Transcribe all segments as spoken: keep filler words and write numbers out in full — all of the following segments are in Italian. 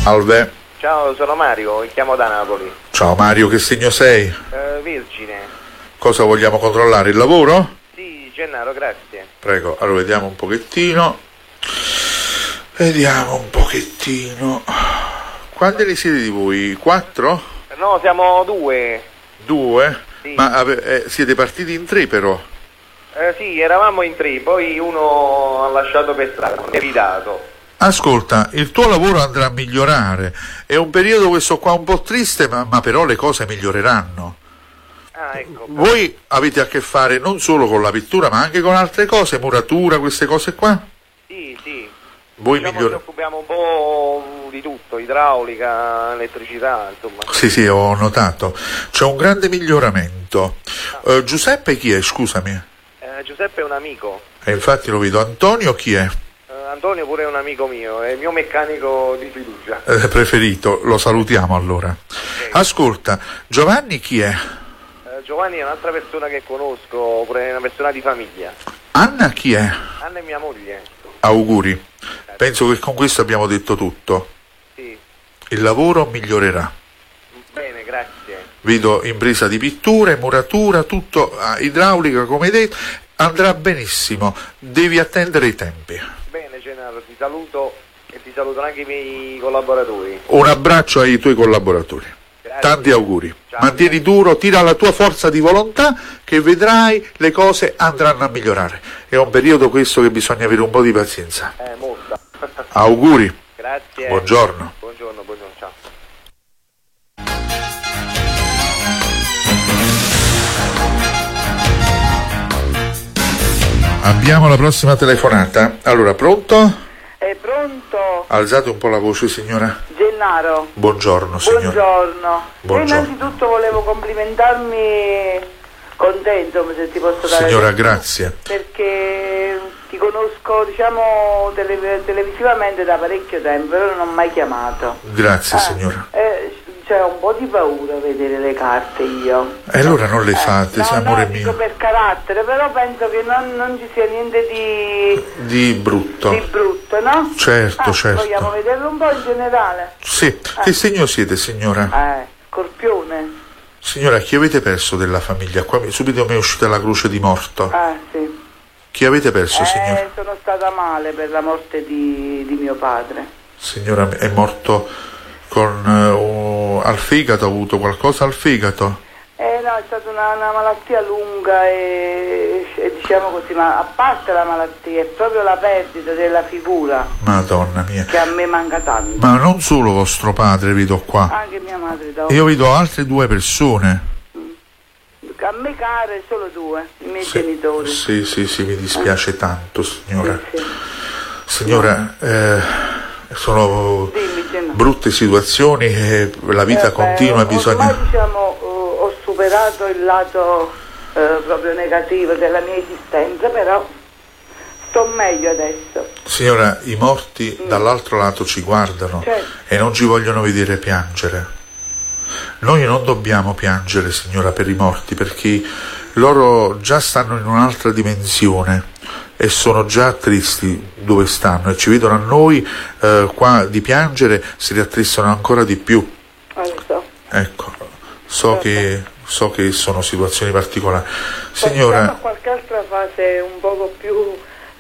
Salve. Ciao, sono Mario, mi chiamo da Napoli. Ciao Mario, che segno sei? Uh, Vergine. Cosa vogliamo controllare? Il lavoro? Sì, Gennaro, grazie. Prego, allora vediamo un pochettino. Vediamo un pochettino. Quanti ne siete di voi? Quattro? No, siamo due. Due? Sì. Ma ave- eh, siete partiti in tre però? Eh, sì, eravamo in tre, poi uno ha lasciato per strada, è ridato. Ascolta, il tuo lavoro andrà a migliorare. È un periodo questo qua un po' triste, ma, ma però le cose miglioreranno. Ah, ecco. Voi avete a che fare non solo con la pittura, ma anche con altre cose, muratura, queste cose qua? Sì, sì. Voi diciamo miglior... ci occupiamo un po' di tutto, idraulica, elettricità, insomma. Sì, sì, ho notato. C'è un grande miglioramento. Ah. Uh, Giuseppe chi è, scusami? Eh, Giuseppe è un amico. E infatti lo vedo. Antonio chi è? Antonio pure è un amico mio, è il mio meccanico di fiducia. Eh, preferito, lo salutiamo allora. Okay. Ascolta, Giovanni chi è? Eh, Giovanni è un'altra persona che conosco, pure una persona di famiglia. Anna chi è? Anna è mia moglie. Auguri. Eh. Penso che con questo abbiamo detto tutto. Sì. Il lavoro migliorerà. Bene, grazie. Vedo impresa di pittura, muratura, tutto, ah, idraulica come hai detto, andrà benissimo, devi attendere i tempi. Gennaro, ti saluto e ti salutano anche i miei collaboratori. Un abbraccio ai tuoi collaboratori. Grazie. Tanti auguri. Ciao. Mantieni duro, tira la tua forza di volontà che vedrai le cose andranno a migliorare. È un periodo questo che bisogna avere un po' di pazienza. Eh, molta. Auguri. Grazie. Buongiorno. Buongiorno, buongiorno, ciao. Abbiamo la prossima telefonata. Allora, pronto? È pronto? Alzate un po' la voce, signora. Gennaro. Buongiorno, signora. Buongiorno. Buongiorno. Io innanzitutto volevo complimentarmi con te, insomma, se ti posso dare. Signora, grazie. Perché ti conosco, diciamo, tele- televisivamente da parecchio tempo, però non ho mai chiamato. Grazie, eh, signora. Eh, c'è un po' di paura a vedere le carte io. E allora non le fate, eh, no, amore no, mio. dico per carattere, però penso che non, non ci sia niente di... Di brutto. Di brutto, no? Certo, ah, certo. Vogliamo vederlo un po' in generale? Sì. Eh. Che segno siete, signora? Eh, Scorpione. Signora, chi avete perso della famiglia? Qua subito mi è uscita la croce di morto. Ah, sì. Chi avete perso, eh, signora? Sono stata male per la morte di, di mio padre. Signora, è morto con uh, al fegato, ha avuto qualcosa al fegato? Eh no, è stata una, una malattia lunga e, e diciamo così, ma a parte la malattia è proprio la perdita della figura. Madonna mia. Che a me manca tanto. Ma non solo vostro padre vedo qua. Anche mia madre da Io vedo altre due persone. Mm. A me care solo due, i miei sì, genitori. Sì, sì, sì, mi dispiace eh. tanto, signora. Sì, sì. Signora, eh, sono Dimmi, brutte situazioni e la vita eh, continua, beh, bisogna... Ormai diciamo uh, ho superato il lato uh, proprio negativo della mia esistenza, però sto meglio adesso. Signora, i morti mm. dall'altro lato ci guardano, certo. E non ci vogliono vedere piangere. Noi non dobbiamo piangere, signora, per i morti, perché loro già stanno in un'altra dimensione e sono già tristi dove stanno, e ci vedono a noi eh, qua di piangere, si rattristano ancora di più. Ah, lo so. Ecco, so certo. che so che sono situazioni particolari. Signora, passiamo a qualche altra fase un poco più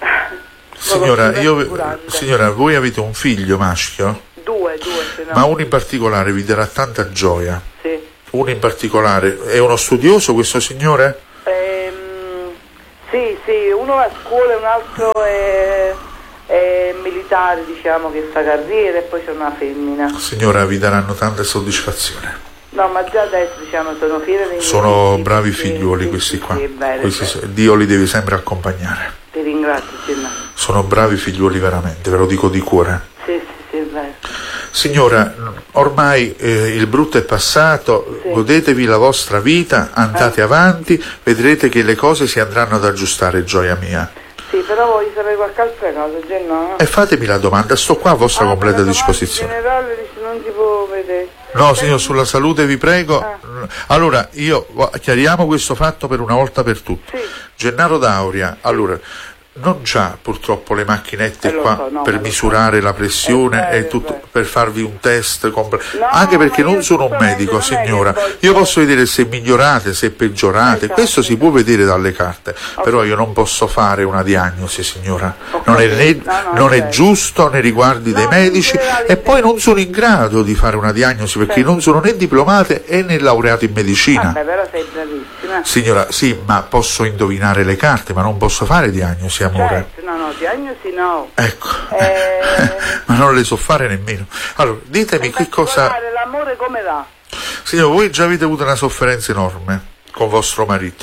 signora, più io, signora, voi avete un figlio maschio? Due, due, se no. Ma uno in particolare vi darà tanta gioia. Sì. Uno in particolare, è uno studioso questo signore? Ehm, sì, sì, uno va a scuola e un altro è, è militare, diciamo, che fa carriera, e poi c'è una femmina. Signora, vi daranno tanta soddisfazione. No, ma già adesso, diciamo, sono fiera dei miei Sono figli, bravi sì, figlioli sì, questi sì, qua. Sì, bene, questi, bene. Dio li deve sempre accompagnare. Ti ringrazio, Gennaro. Sono bravi figlioli veramente, ve lo dico di cuore. Sì, sì, sì, è vero. Signora, ormai eh, il brutto è passato, sì. Godetevi la vostra vita, andate eh. avanti, vedrete che le cose si andranno ad aggiustare, gioia mia. Sì, però voglio sapere qualche altra cosa, Gennaro. E fatemi la domanda, sto qua a vostra ah, completa disposizione. In generale dice, non si può vedere. No, signor, sulla salute vi prego. Ah. Allora, io chiariamo questo fatto per una volta per tutte. Sì. Gennaro D'Auria, allora, non c'ha purtroppo le macchinette Eh, lo qua so, no, per ma lo misurare la pressione Eh, e beh, tutto, beh. per farvi un test, compl- No, anche perché ma io non sono un giustamente medico, non è che signora. poi Io c'è- posso vedere se migliorate, se peggiorate, Esatto. questo si può vedere dalle carte, però io non posso fare una diagnosi, signora. Ho Non è, né- capito. No, no, non è certo. giusto nei riguardi dei No, medici in generale, e poi non sono in grado di fare una diagnosi perché Certo. non sono né diplomate e né laureato in medicina. Vabbè, però sei bravissima. Signora, sì, ma posso indovinare le carte, ma non posso fare diagnosi, amore. Certo, no, no, diagnosi no. Ecco, Eh, ma non le so fare nemmeno. Allora, ditemi in che cosa... particolare l'amore come va? Signora, voi già avete avuto una sofferenza enorme con vostro marito.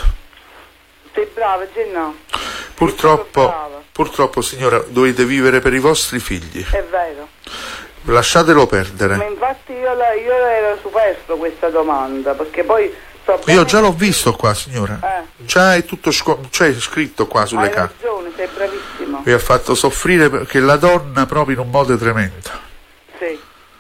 Sei brava, sì no? Purtroppo, brava. purtroppo, signora, dovete vivere per i vostri figli. È vero. Lasciatelo Ma perdere. infatti io, la, io ero superfluo questa domanda, perché poi so bene Io già l'ho che- visto qua, signora. Eh. Già è tutto sco- cioè, è scritto qua sulle Hai carte. ragione, sei bravissimo. Vi ha fatto soffrire perché la donna proprio in un modo tremendo. Sì.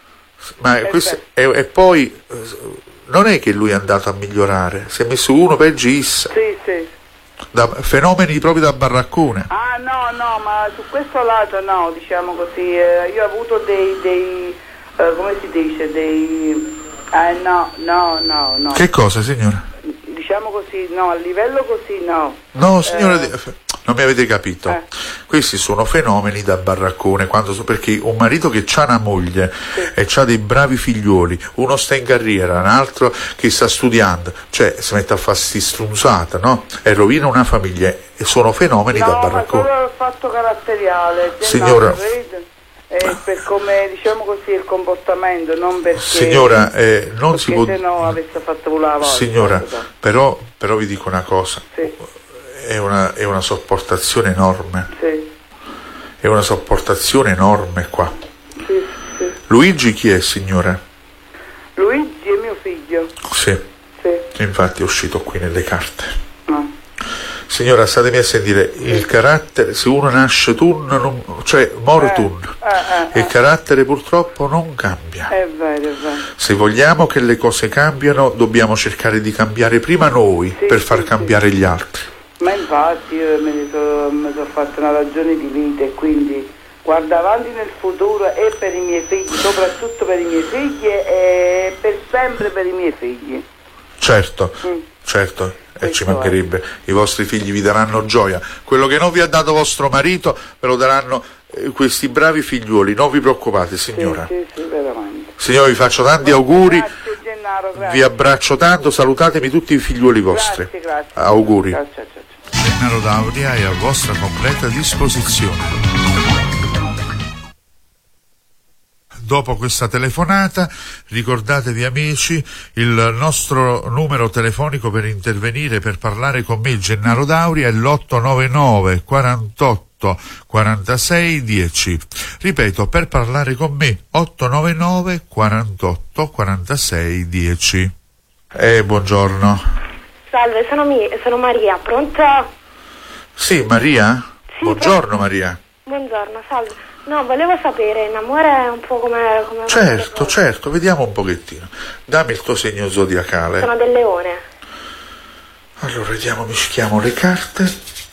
Ma questo, e, e poi eh, non è che lui è andato a migliorare, si è messo uno pegis, Sì, sì. da fenomeni proprio da baraccone. Ah no, no, ma su questo lato no, diciamo così, eh, io ho avuto dei, dei eh, come si dice, dei... Eh no, no, no, no. Che cosa, signora? Diciamo così, no, a livello così no. No, signora, Eh. di- non mi avete capito. Eh. Questi sono fenomeni da baraccone, quando so- perché un marito che ha una moglie e ha dei bravi figlioli, uno sta in carriera, un altro che sta studiando, cioè si mette a fare sti strunzate, no? E rovina una famiglia, e sono fenomeni da No, ma baraccone. solo il fatto caratteriale. Signora. Vede, eh, per come, diciamo così, il comportamento, non perché... Signora, eh, non si perché può... se no avesse fatto pure la volta. Signora, ecco. però, però vi dico una cosa, Sì, è una, è una sopportazione enorme, sì, è una sopportazione enorme qua. sì, sì. Luigi chi è, signora? Luigi è mio figlio. Sì, Sì, infatti è uscito qui nelle carte. no. Signora, statemi a sentire, il carattere, se uno nasce tun, non- cioè muore Eh, tun, eh, eh, il carattere purtroppo non cambia. È vero, è vero. Se vogliamo che le cose cambiano, dobbiamo cercare di cambiare prima noi Sì, per sì, far sì. cambiare gli altri. Ma infatti io mi sono so fatta una ragione di vita e quindi guardo avanti nel futuro e per i miei figli, soprattutto per i miei figli e per sempre per i miei figli. Certo, Mm. certo, e Questo ci è. mancherebbe, i vostri figli vi daranno gioia, quello che non vi ha dato vostro marito ve lo daranno eh, questi bravi figliuoli, non vi preoccupate, signora. Sì, sì, sì, veramente. Signora, vi faccio tanti auguri, Grazie Gennaro, grazie. vi abbraccio tanto, salutatemi tutti i figliuoli vostri. Grazie, grazie. Auguri. Ciao, ciao, ciao. Gennaro Dauria è a vostra completa disposizione. Dopo questa telefonata, ricordatevi amici, il nostro numero telefonico per intervenire, per parlare con me, Gennaro Dauria, è l'otto nove nove quarantotto quarantasei dieci. Ripeto, per parlare con me, otto nove nove quarantotto quarantasei dieci. Eh, buongiorno. Salve, sono, mi- sono Maria, pronto? Sì, Maria? Sì, Buongiorno, pronto. Maria. Buongiorno, salve. No, volevo sapere, in amore è un po' come... come Certo, certo, vediamo un pochettino. Dammi il tuo segno zodiacale. Sono del leone. Allora, vediamo, mischiamo le carte.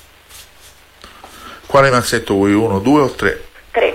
Quale mazzetto vuoi? Uno, due o tre? Tre.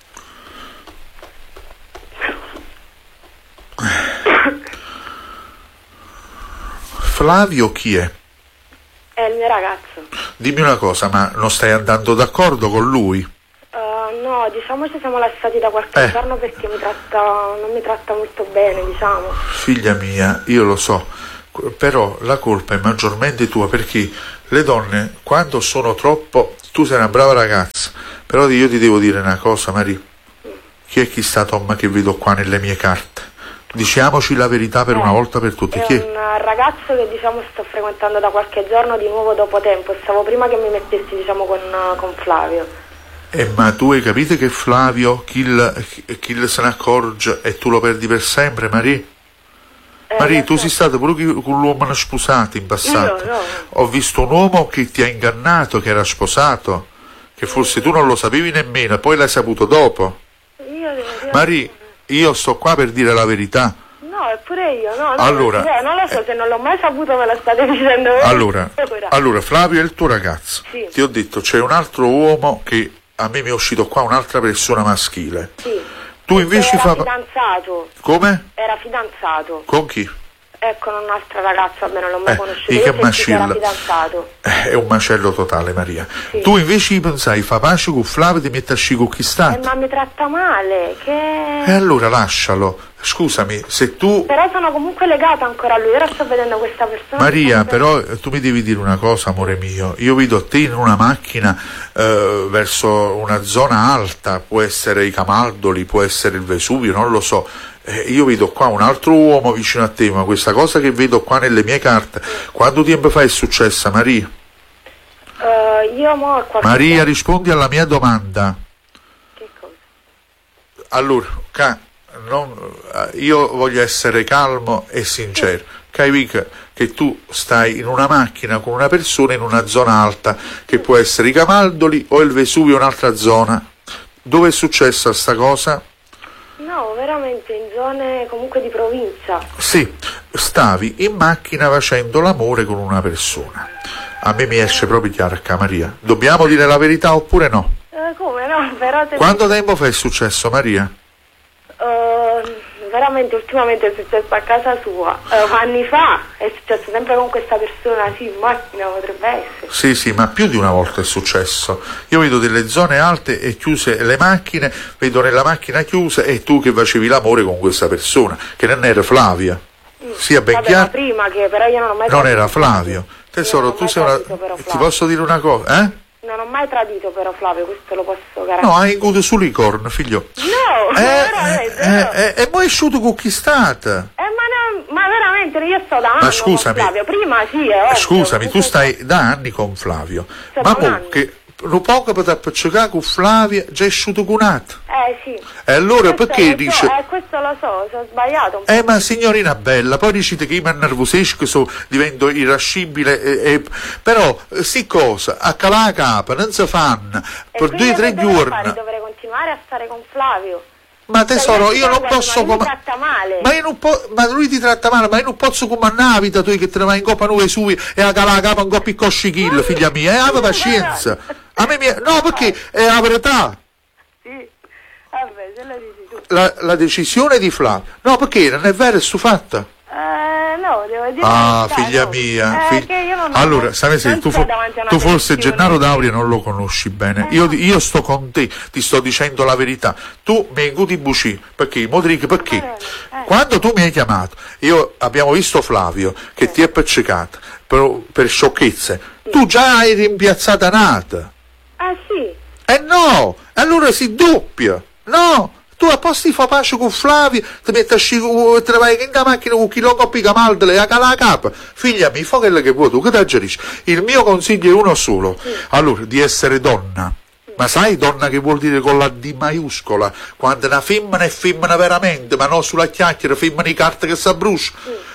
Flavio chi è? È il mio ragazzo. Dimmi una cosa, ma non stai andando d'accordo con lui? Uh, no, diciamo ci siamo lasciati da qualche Eh. giorno perché mi tratta, non mi tratta molto bene, diciamo. Figlia mia, io lo so, però la colpa è maggiormente tua, perché le donne, quando sono troppo... Tu sei una brava ragazza, però io ti devo dire una cosa, Maria. Chi è chi sta Tom che vedo qua nelle mie carte? Diciamoci la verità per una volta per tutte. È Chi è? un ragazzo che diciamo sto frequentando da qualche giorno di nuovo dopo tempo. Stavo prima che mi mettessi diciamo con, con Flavio. Eh, ma tu hai capito che Flavio, chi, il- chi se ne accorge e tu lo perdi per sempre, Maria? Eh, Maria, lo tu so. sei stato pure chi- con l'uomo sposato in passato. Io no. Ho visto un uomo che ti ha ingannato, che era sposato, che forse tu non lo sapevi nemmeno, e poi l'hai saputo dopo. Io devo dire... Maria, io sto qua per dire la verità. No, No, eppure io, no, no, Allora, non, non lo so, se non l'ho mai saputo me lo state dicendo voi. Allora, allora Flavio è il tuo ragazzo. Sì. Ti ho detto, c'è un altro uomo che a me mi è uscito qua, un'altra persona maschile. Sì. Tu invece era fa... fidanzato. Come? Era fidanzato. Con chi? Ecco, un'altra ragazza, vabbè, non l'ho mai Eh, conosciuta. e Io che sentì che era macella. fidanzato. Eh, è un macello totale, Maria. Sì. Tu invece pensai, fa pace con Flavio e ti metti a sci con chi sta? Eh, ma mi tratta male, che... E allora lascialo. Scusami, se tu... Però sono comunque legata ancora a lui, ora sto vedendo questa persona... Maria, che sta però eh, tu mi devi dire una cosa, amore mio. Io vedo te in una macchina eh, verso una zona alta, può essere i Camaldoli, può essere il Vesuvio, non lo so. Eh, io vedo qua un altro uomo vicino a te, ma questa cosa che vedo qua nelle mie carte, quanto tempo fa è successa, Maria? Uh, io mo... qualche Maria, tempo- rispondi alla mia domanda. Che cosa? Allora, ca- non, eh, io voglio essere calmo e sincero. Capisci che tu stai in una macchina con una persona in una zona alta, che può essere i Camaldoli o il Vesuvio, un'altra zona. Dove è successa sta cosa? No, veramente in zone comunque di provincia. Sì, stavi in macchina facendo l'amore con una persona. A me mi esce proprio chiaro, Maria. Dobbiamo dire la verità oppure no? Eh, come no? Però... te- Quanto tempo fa è successo, Maria? Uh, veramente ultimamente è successo a casa sua. Uh, anni fa è successo sempre con questa persona, sì, in macchina potrebbe essere. Sì, sì, ma più di una volta è successo. Io vedo delle zone alte e chiuse le macchine, vedo nella macchina chiusa e tu che facevi l'amore con questa persona, che non era Flavia. Sia ben Vabbè, ma chiaro, prima che però io non ho mai non tradito era Flavio. Tesoro, Io non ho tu mai sei una... tradito però Ti Flavio. posso dire una cosa, eh? Non ho mai tradito però Flavio, questo lo posso garantire. No, hai avuto sull'icorno, figlio. No, Eh, veramente, eh, no. eh, e poi è uscito con chi state? Eh, ma, non, ma veramente io sto da anni Ma scusami, con Flavio, prima sì, è ovvio, scusami, tu comunque- stai da anni con Flavio, Sto ma da un mo che un poco per appicciare con Flavia già è uscito con altro. Eh sì. E allora Questo perché lo so, dice... Eh, questo lo so, sono sbagliato un po'. Eh ma signorina bella, poi dicete che io mi innervosisco, so, divento irascibile, e, e, però eh, sti cosa, a calà la capa, non si fanno, E per quindi due o tre che dovrei giorni. fare? Dovrei continuare a stare con Flavio. Ma tesoro, io non Ma posso... lui mi com- tratta male. Ma io non po- ma lui ti tratta male, ma io non posso comandare la vita tu che te ne vai in coppa nuove sui e a calà la capa un coppi coscichillo, figlia mia, eh, aveva pazienza. A me mi... No, perché è la verità. Sì, vabbè, se lo dici tu. La, la decisione di Flavio. No, perché non è vero, è stufatta. Eh, no, devo dire Ah, la verità, figlia no. mia. Eh, fig- che io non Allora, sai, se non tu, sto fo- davanti a una tu forse televisione. Gennaro D'Auria non lo conosci bene. Eh, Io, no. io sto con te, ti sto dicendo la verità. Tu mi incuti buci, perché? Modric, perché? Eh. Quando tu mi hai chiamato, io abbiamo visto Flavio che ti è appiccicato per, per sciocchezze. Tu già hai rimpiazzata nata. Eh sì. Eh no, allora si doppia. No, tu a posti fa pace con Flavio, ti metti a sci, uh, te ne vai in macchina con chi lo coppi camaldele, a cala la capa. Figlia mia, fa quello che vuoi tu, che ti aggerisci? Il mio consiglio è uno solo. Allora, di essere donna. Ma sai donna che vuol dire con la D maiuscola? Quando una femmina è femmina veramente, ma non sulla chiacchiera, femmina di carta che si abbruscia.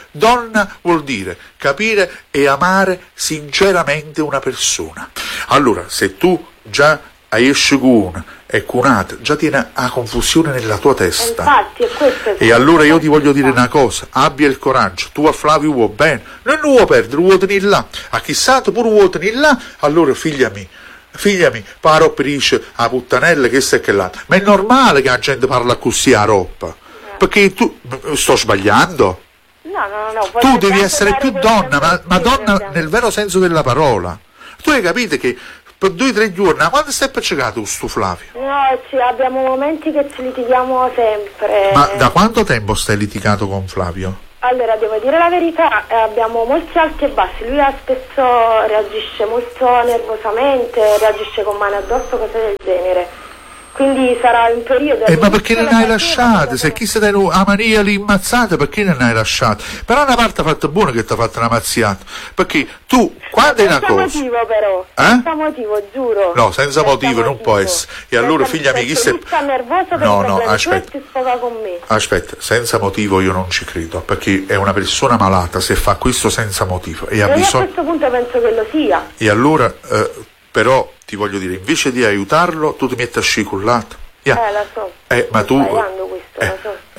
Donna vuol dire capire e amare sinceramente una persona. Allora, se tu già hai esce con una e con un'altra, già tiene a confusione nella tua testa. Infatti, è questo. E allora io ti voglio dire una cosa, abbia il coraggio, tu a Flavio vuoi bene, non lo vuoi perdere, vuoi tenere là, a chissà tu pure vuoi tenere là, allora figlia mia, figlia mia, paro per dice a puttanella che sta e che là, ma è normale che la gente parla così a roppa, perché tu, sto sbagliando? No, no, no. Tu devi essere più donna, ma, ma donna nel vero senso della parola. Tu hai capito che per due o tre giorni, quando stai appiccicato con sto Flavio? No, ci abbiamo momenti che ci litighiamo sempre. Ma da quanto tempo stai litigato con Flavio? Allora, devo dire la verità, eh, abbiamo molti alti e bassi. Lui ha spesso reagisce molto nervosamente, reagisce con mani addosso, cose del genere. Quindi sarà un periodo... Eh, ma perché non hai all'inizio lasciate? della Se chi se dai a Maria lì immazzata, perché non hai lasciato? Però una parte fatta buona che ti ha fatto una mazziata. Perché tu, quando è una Senza cosa... motivo però, Eh? senza motivo, giuro. No, senza motivo non può essere. E allora, Senza- figlia mia, chi perché se... lui sta nervoso per No, i no, problemi suoi aspetta. e si sfoga con me. Aspetta, senza motivo io non ci credo, perché è una persona malata se fa questo senza motivo e ha E io a bisogno... questo punto penso che lo sia. E allora, eh, però, ti voglio dire, invece di aiutarlo, tu ti metti a scicullato. Yeah. Eh, lo so. Eh, ma Sto tu... sbagliando questo, eh, lo so.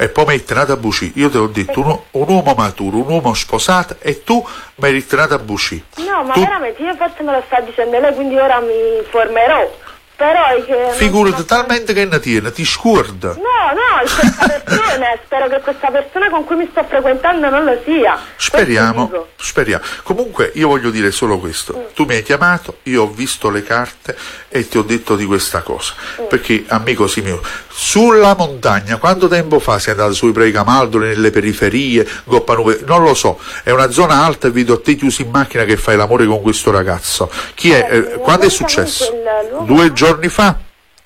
e poi mi hai tenato a bucì. Io te l'ho detto, un, un uomo maturo, un uomo sposato, e tu mi hai tenato a bucì. No, ma tu... veramente, io forse me lo sta dicendo lei, quindi ora mi informerò. Però è che figurati sono... talmente che ne tiene, ti scorda. No, no, questa persona, spero che questa persona con cui mi sto frequentando non lo sia. Speriamo, speriamo. Comunque io voglio dire solo questo. Mm. Tu mi hai chiamato, io ho visto le carte e ti ho detto di questa cosa. Mm. Perché, amico mio, sulla montagna, quanto tempo fa sei andato sui Prei Camaldoli, nelle periferie, Goppanuve, non lo so, è una zona alta e vedo a te chiuso in macchina che fai l'amore con questo ragazzo. Chi è? Eh, eh, quando è successo? Due giorni fa?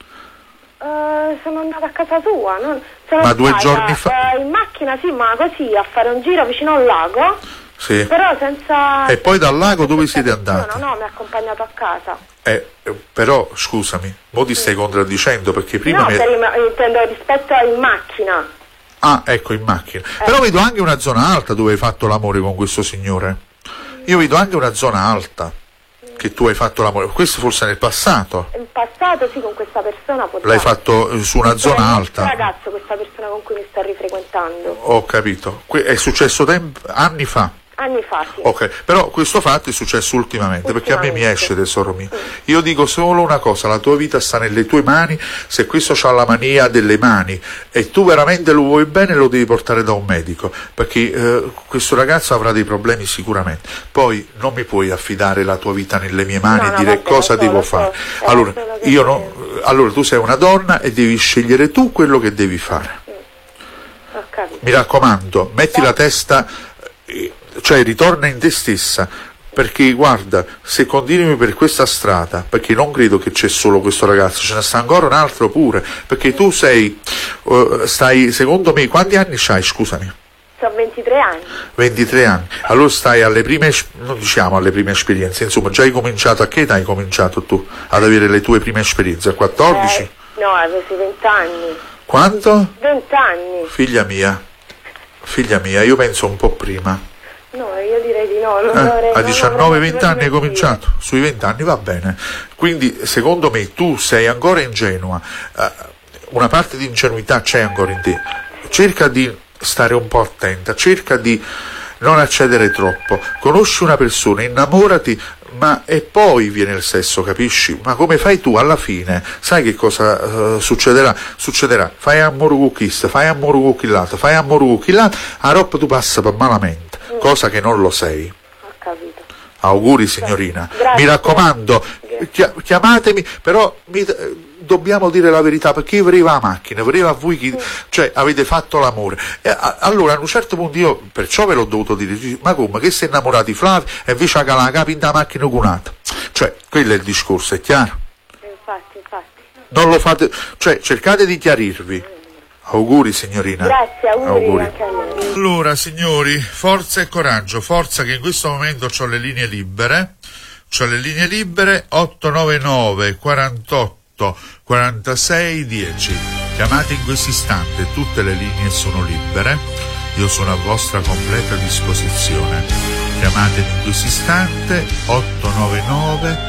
Uh, sono andata a casa sua, non... sono ma due stata, giorni fa? Uh, in macchina, sì, ma così, a fare un giro vicino a un lago. Sì. Però senza... E poi dal lago dove siete andati? No, no, mi ha accompagnato a casa. Eh, però, scusami, mo ti stai contraddicendo, perché prima... No, mi... per il, intendo rispetto a in macchina. Ah, ecco, in macchina. Eh. Però vedo anche una zona alta dove hai fatto l'amore con questo signore. Io vedo anche una zona alta che tu hai fatto l'amore. Questo forse nel passato. In passato sì, con questa persona può l'hai fatto eh, su una questo zona è alta. Il ragazzo, questa persona con cui mi sto rifrequentando. Ho capito. Que- è successo temp- anni fa. Anni fa, sì. Ok, però questo fatto è successo ultimamente, ultimamente. Perché a me mi esce, tesoro mio. Mm. Io dico solo una cosa, la tua vita sta nelle tue mani, se questo c'ha la mania delle mani e tu veramente lo vuoi bene, lo devi portare da un medico, perché eh, questo ragazzo avrà dei problemi sicuramente. Poi non mi puoi affidare la tua vita nelle mie mani no, e no, dire vabbè, cosa so, devo so, fare. So, allora, io no, allora tu sei una donna e devi scegliere tu quello che devi fare. Mm. Ho capito. Mi raccomando, metti la testa... Eh, cioè ritorna in te stessa, perché guarda, se continui per questa strada, perché non credo che c'è solo questo ragazzo, ce ne sta ancora un altro pure, perché tu sei uh, stai, secondo me, quanti anni c'hai, scusami? Ho ventitré anni. ventitré anni, allora stai alle prime, non diciamo alle prime esperienze, insomma già hai cominciato, a che età hai cominciato tu ad avere le tue prime esperienze? A quattordici? Eh, no, avevo venti anni. Quanto? venti anni. Figlia mia, figlia mia, io penso un po' prima. No, io direi di no. Non eh, avrei, a diciannove venti anni hai dire. cominciato, sui venti anni va bene. Quindi secondo me tu sei ancora ingenua, eh, una parte di ingenuità c'è ancora in te. Cerca di stare un po' attenta, cerca di non accedere troppo. Conosci una persona, innamorati, ma e poi viene il sesso, capisci? Ma come fai tu alla fine? Sai che cosa uh, succederà? Succederà, fai amore con questo, fai amore con quell'altro, fai amore con quell'altro, a roba tu passa per malamente, mm. cosa che non lo sei. Ho capito. Auguri signorina. Grazie. Mi raccomando, chi- chiamatemi, però mi, dobbiamo dire la verità, perché io arrivo la macchina, arrivo a voi chi, cioè avete fatto l'amore. E a, allora a un certo punto io, perciò ve l'ho dovuto dire, ma come, che sei innamorato di Flavio e invece ha la capa in da macchina con un'altra? Cioè, quello è il discorso, è chiaro? Infatti, infatti. Non lo fate, cioè cercate di chiarirvi. Auguri signorina. Grazie, auguri, auguri. Anche a lei. Allora signori, forza e coraggio, forza che in questo momento ho le linee libere, ho le linee libere otto nove nove quarantotto quarantasei dieci. Chiamate in questo istante, tutte le linee sono libere, io sono a vostra completa disposizione. Chiamate in questo istante otto nove nove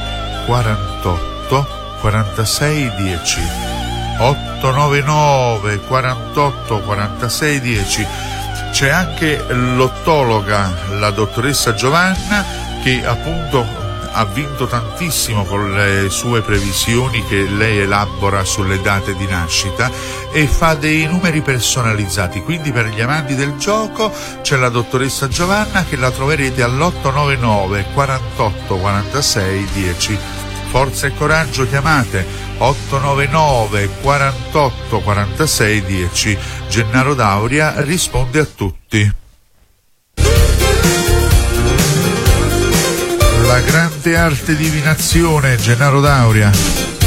quarantotto quarantasei dieci. otto nove nove quarantotto quarantasei dieci. C'è anche l'ottologa, la dottoressa Giovanna, che appunto ha vinto tantissimo con le sue previsioni che lei elabora sulle date di nascita e fa dei numeri personalizzati. Quindi per gli amanti del gioco c'è la dottoressa Giovanna, che la troverete all'otto nove nove quarantotto quarantasei dieci. Forza e coraggio, chiamate otto nove nove quarantotto quarantasei dieci. Gennaro Dauria risponde a tutti. La grande arte divinazione, Gennaro Dauria.